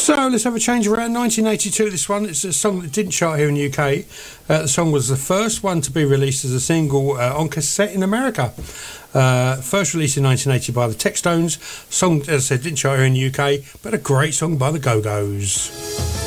So let's have a change around 1982. This one, it's a song that didn't chart here in the UK. The song was the first one to be released as a single on cassette in America. First released in 1980 by the Textones. Song, as I said, didn't chart here in the UK, but a great song by the Go-Go's.